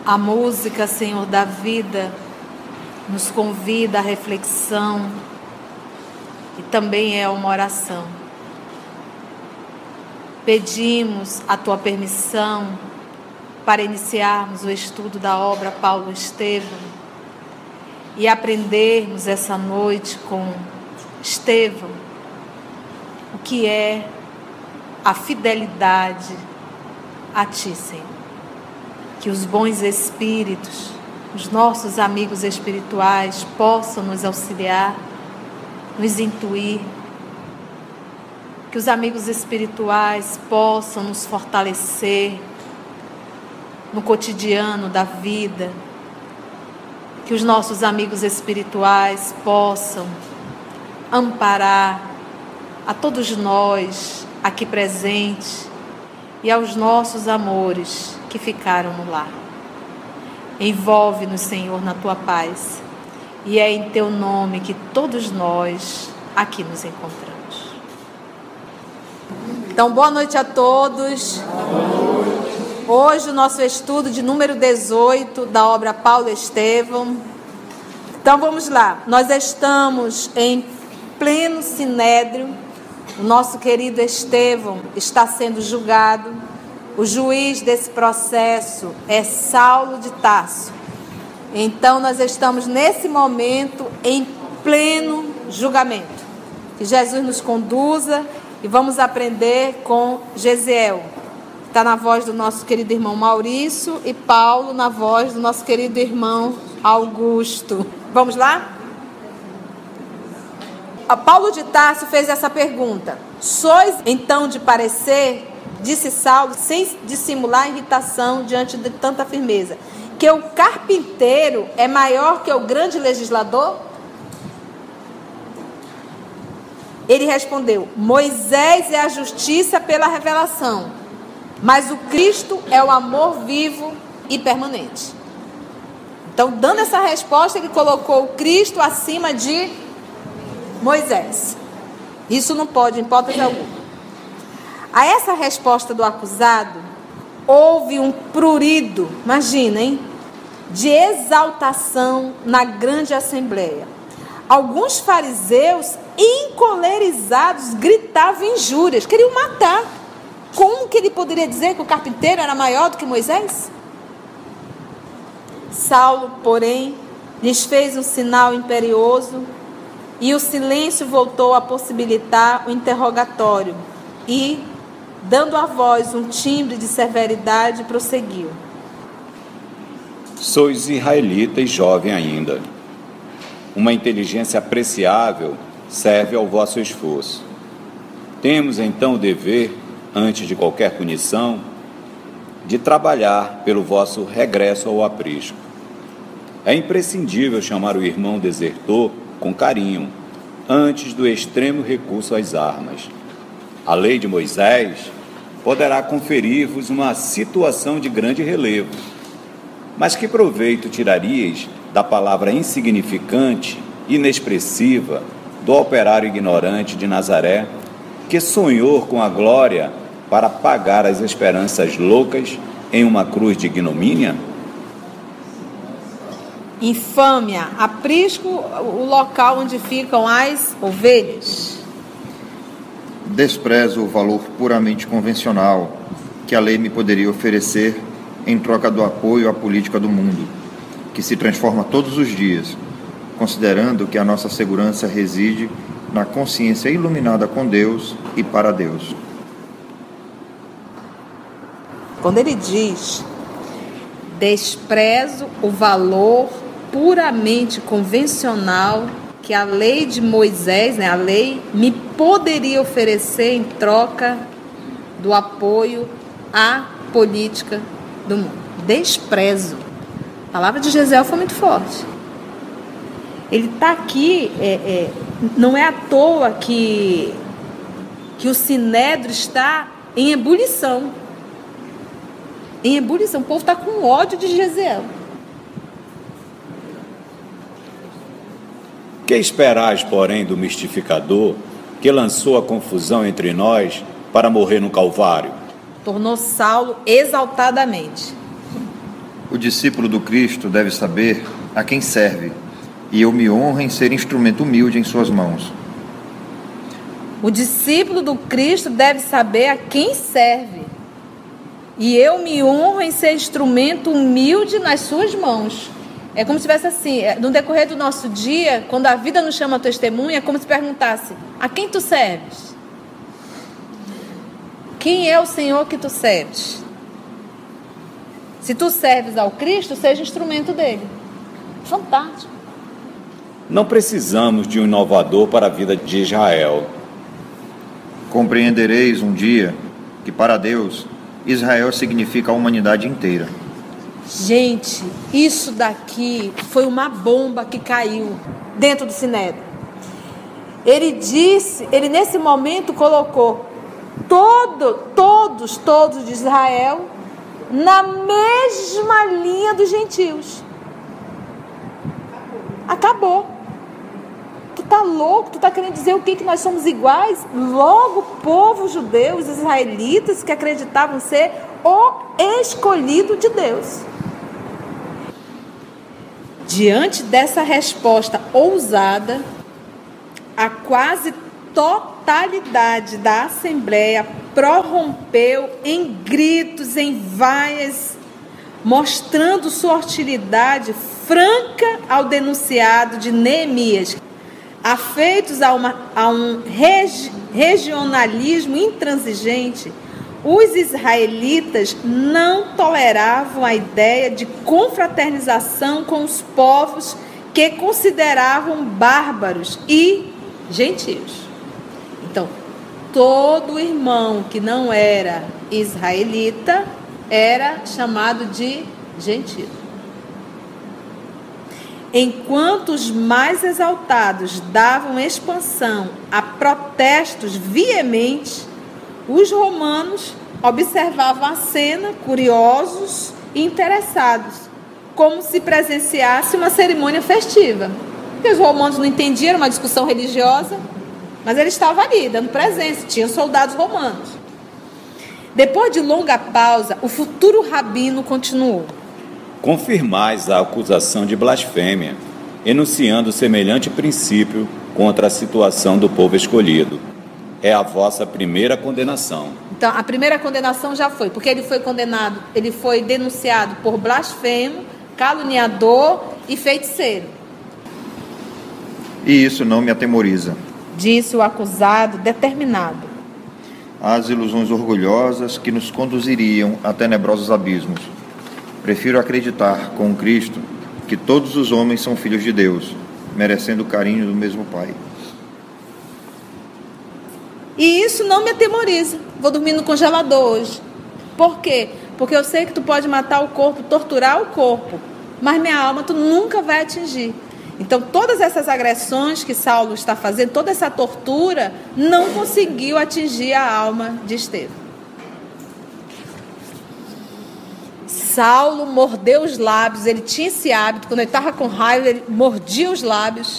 A música, Senhor da vida, nos convida à reflexão e também é uma oração. Pedimos a Tua permissão para iniciarmos o estudo da obra Paulo Estevão e aprendermos essa noite com Estevão o que é a fidelidade a Ti, Senhor. Que os bons espíritos, os nossos amigos espirituais possam nos auxiliar, nos intuir, que os amigos espirituais possam nos fortalecer no cotidiano da vida, que os nossos amigos espirituais possam amparar a todos nós aqui presentes e aos nossos amores que ficaram no lar. Envolve-nos, Senhor, na Tua paz, e é em Teu nome que todos nós aqui nos encontramos. Então, boa noite a todos. Hoje o nosso estudo de número 18 da obra Paulo Estevão. Então vamos lá, nós estamos em pleno sinédrio, o nosso querido Estevão está sendo julgado, o juiz desse processo é Saulo de Tarso. Então nós estamos nesse momento em pleno julgamento. Que Jesus nos conduza e vamos aprender com Gesiel. Está na voz do nosso querido irmão Maurício e Paulo na voz do nosso querido irmão Augusto. Vamos lá? Paulo de Tarso fez essa pergunta: sois então de parecer, disse Saulo, sem dissimular irritação diante de tanta firmeza, que o carpinteiro é maior que o grande legislador? Ele respondeu: Moisés é a justiça pela revelação, mas o Cristo é o amor vivo e permanente. Então, dando essa resposta, ele colocou o Cristo acima de Moisés. Isso não pode, em hipótese alguma. A essa resposta do acusado, houve um prurido, imaginem, de exaltação na grande assembleia. Alguns fariseus, encolerizados, gritavam injúrias, queriam matar. Como que ele poderia dizer que o carpinteiro era maior do que Moisés? Saulo, porém, lhes fez um sinal imperioso e o silêncio voltou a possibilitar o interrogatório e, dando à voz um timbre de severidade, prosseguiu. Sois israelita e jovem ainda. Uma inteligência apreciável serve ao vosso esforço. Temos então o dever, antes de qualquer punição, de trabalhar pelo vosso regresso ao aprisco. É imprescindível chamar o irmão desertor com carinho, antes do extremo recurso às armas. A lei de Moisés poderá conferir-vos uma situação de grande relevo, mas que proveito tirarias da palavra insignificante, inexpressiva, do operário ignorante de Nazaré, que sonhou com a glória para pagar as esperanças loucas em uma cruz de ignomínia? Infâmia, aprisco, o local onde ficam as ovelhas. Desprezo o valor puramente convencional que a lei me poderia oferecer em troca do apoio à política do mundo, que se transforma todos os dias, considerando que a nossa segurança reside na consciência iluminada com Deus e para Deus. Quando ele diz desprezo o valor puramente convencional que a lei de Moisés, a lei, me poderia oferecer em troca do apoio à política do mundo. Desprezo. A palavra de Gesiel foi muito forte. Ele está aqui, não é à toa que o sinédrio está em ebulição. Em ebulição. O povo está com ódio de Gesiel. Que esperais, porém, do mistificador que lançou a confusão entre nós para morrer no Calvário? Tornou Saulo exaltadamente. O discípulo do Cristo deve saber a quem serve, e eu me honro em ser instrumento humilde em suas mãos. O discípulo do Cristo deve saber a quem serve, e eu me honro em ser instrumento humilde nas suas mãos. É como se tivesse assim, no decorrer do nosso dia, quando a vida nos chama a testemunha, é como se perguntasse: a quem tu serves? Quem é o Senhor que tu serves? Se tu serves ao Cristo, seja instrumento dele. Fantástico. Não precisamos de um inovador para a vida de Israel. Compreendereis um dia que, para Deus, Israel significa a humanidade inteira. Gente, isso daqui foi uma bomba que caiu dentro do Sinédrio. Ele nesse momento colocou todos de Israel na mesma linha dos gentios. Acabou. Tu tá louco? Tu tá querendo dizer o quê? Que nós somos iguais? Logo, o povo judeu, os israelitas que acreditavam ser o escolhido de Deus. Diante dessa resposta ousada, a quase totalidade da Assembleia prorrompeu em gritos, em vaias, mostrando sua hostilidade franca ao denunciado de Neemias, afeitos a um regionalismo intransigente. Os israelitas não toleravam a ideia de confraternização com os povos que consideravam bárbaros e gentios. Então, todo irmão que não era israelita era chamado de gentio. Enquanto os mais exaltados davam expansão a protestos veementes, os romanos observavam a cena, curiosos e interessados, como se presenciasse uma cerimônia festiva. Porque os romanos não entendiam, era uma discussão religiosa, mas ele estava ali, dando presença, tinha soldados romanos. Depois de longa pausa, o futuro rabino continuou. Confirmais a acusação de blasfêmia, enunciando semelhante princípio contra a situação do povo escolhido. É a vossa primeira condenação. Então, a primeira condenação já foi, porque ele foi condenado, ele foi denunciado por blasfemo, caluniador e feiticeiro. E isso não me atemoriza, disse o acusado determinado. As ilusões orgulhosas que nos conduziriam a tenebrosos abismos. Prefiro acreditar com Cristo que todos os homens são filhos de Deus, merecendo o carinho do mesmo Pai. E isso não me atemoriza. Vou dormir no congelador hoje. Por quê? Porque eu sei que tu pode matar o corpo, torturar o corpo, mas minha alma tu nunca vai atingir. Então, todas essas agressões que Saulo está fazendo, toda essa tortura, não conseguiu atingir a alma de Estevão. Saulo mordeu os lábios, ele tinha esse hábito, quando ele estava com raiva, ele mordia os lábios,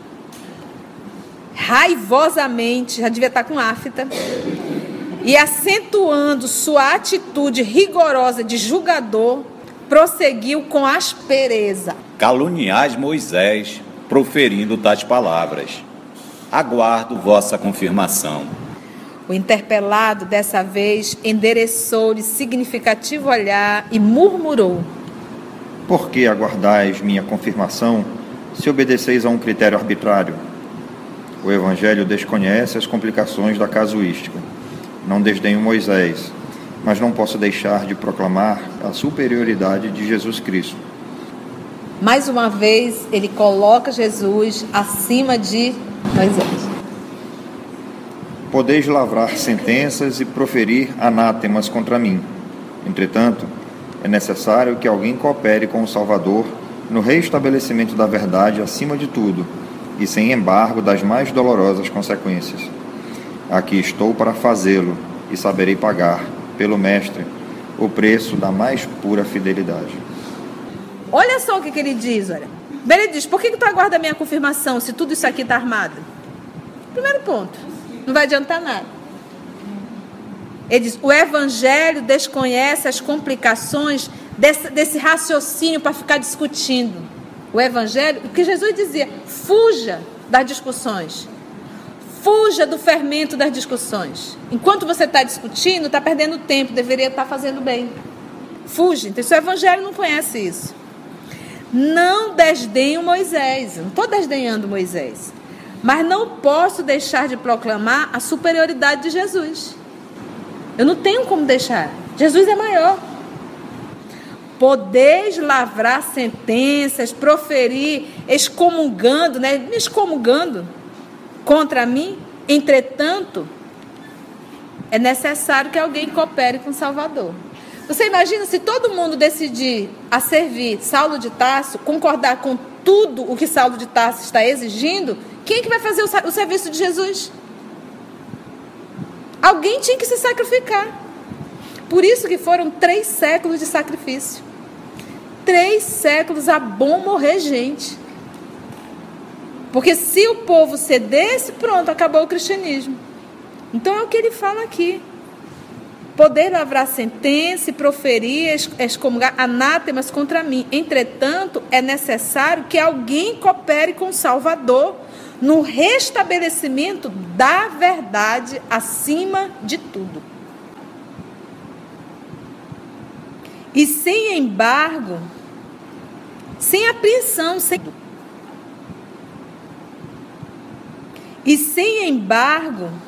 raivosamente, já devia estar com afta, e acentuando sua atitude rigorosa de julgador, prosseguiu com aspereza. Caluniais Moisés, proferindo tais palavras. Aguardo vossa confirmação. O interpelado, dessa vez, endereçou-lhe significativo olhar e murmurou. Por que aguardais minha confirmação, se obedeceis a um critério arbitrário? O Evangelho desconhece as complicações da casuística. Não desdenho Moisés, mas não posso deixar de proclamar a superioridade de Jesus Cristo. Mais uma vez, ele coloca Jesus acima de Moisés. Podeis lavrar sentenças e proferir anátemas contra mim. Entretanto, é necessário que alguém coopere com o Salvador no reestabelecimento da verdade acima de tudo e sem embargo das mais dolorosas consequências. Aqui estou para fazê-lo e saberei pagar, pelo Mestre, o preço da mais pura fidelidade. Olha só o que ele diz, olha. Ele diz, por que tu aguarda a minha confirmação se tudo isso aqui está armado? Primeiro ponto, não vai adiantar nada. Ele diz, o Evangelho desconhece as complicações desse raciocínio para ficar discutindo o evangelho, porque Jesus dizia: fuja das discussões, fuja do fermento das discussões. Enquanto você está discutindo, está perdendo tempo, deveria estar fazendo bem. Fuja. Então, o evangelho não conhece isso. Não desdenho Moisés, eu não estou desdenhando Moisés, mas não posso deixar de proclamar a superioridade de Jesus. Eu não tenho como deixar. Jesus é maior. Podeis lavrar sentenças, proferir, excomungando, né? Excomungando contra mim. Entretanto, é necessário que alguém coopere com o Salvador. Você imagina se todo mundo decidir a servir Saulo de Tarso, concordar com tudo o que Saulo de Tarso está exigindo, quem é que vai fazer o serviço de Jesus? Alguém tinha que se sacrificar. Por isso que foram 3 séculos de sacrifício. 3 séculos a bom morrer gente. Porque se o povo cedesse, pronto, acabou o cristianismo. Então é o que ele fala aqui. Poder lavrar sentença e proferir, excomungar anátemas contra mim. Entretanto, é necessário que alguém coopere com o Salvador no restabelecimento da verdade acima de tudo. E sem embargo, sem apreensão, sem embargo,